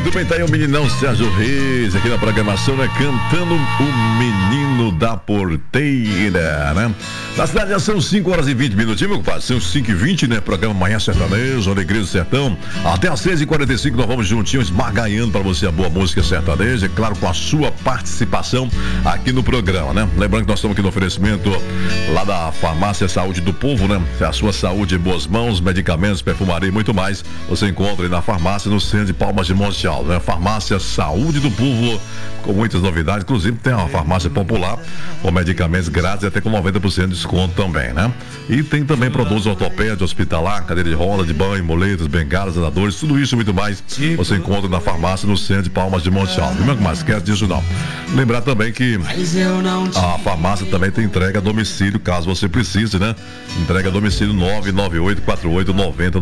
Muito bem, tá aí o meninão Sérgio Reis aqui na programação, né? Cantando o Menino da Porteira, né? Na cidade já são 5 horas e 20 minutinhos, meu compadre. São 5h20, né? Programa Manhã Sertanejo, Alegria do Sertão. Até às 6h45 nós vamos juntinhos esmaganhando pra você a boa música sertaneja, claro, com a sua participação aqui no programa, né? Lembrando que nós estamos aqui no oferecimento lá da Farmácia Saúde do Povo, né? A sua saúde em boas mãos, medicamentos, perfumaria e muito mais. Você encontra aí na farmácia, no centro de Palmas de Monte Alto, né? Farmácia Saúde do Povo, com muitas novidades. Inclusive tem uma farmácia popular com medicamentos grátis e até com 90% de desconto também, né? E tem também produtos ortopédicos, hospitalar, cadeira de rola, de banho, moletas, bengalas, andadores, tudo isso e muito mais você encontra na farmácia no centro de Palmas de Monte Alto. Não mais esquece disso não. Lembrar também que a farmácia também tem entrega a domicílio, caso você precise, né? Entrega a domicílio 9984890